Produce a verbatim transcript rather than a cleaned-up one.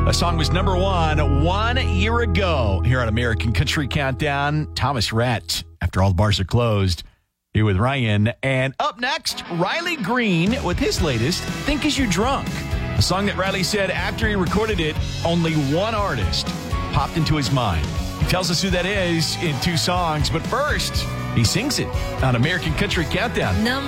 A song was number one one year ago here on American Country Countdown. Thomas Rhett, After All the Bars Are Closed, here with Ryan. And up next, Riley Green with his latest, Think As You Drunk. A song that Riley said after he recorded it, only one artist popped into his mind. He tells us who that is in two songs, but first, he sings it on American Country Countdown. Number